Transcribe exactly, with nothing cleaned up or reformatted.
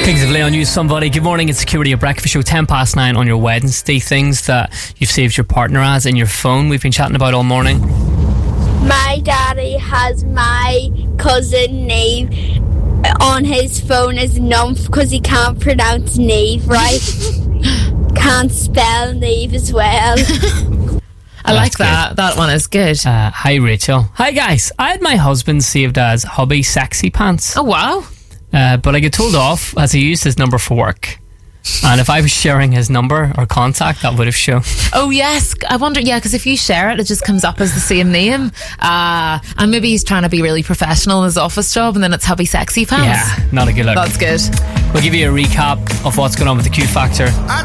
Kings of Leon, use somebody. Good morning, it's Security at Breakfast Show, ten past nine on your Wednesday. Things that you've saved your partner as in your phone, we've been chatting about all morning. My daddy has my cousin Neve on his phone as Numph because he can't pronounce Neve right. Can't spell Neve as well. I like that. Good. That one is good. Uh, hi, Rachel. Hi, guys. I had my husband saved as Hubby Sexy Pants. Oh, wow. Uh, but I get told off as he used his number for work. And if I was sharing his number or contact, that would have shown. Oh, yes. I wonder, yeah, because if you share it, it just comes up as the same name. Uh, and maybe he's trying to be really professional in his office job, and then it's Hubby Sexy Pants. Yeah, not a good look. That's good. We'll give you a recap of what's going on with the Q Factor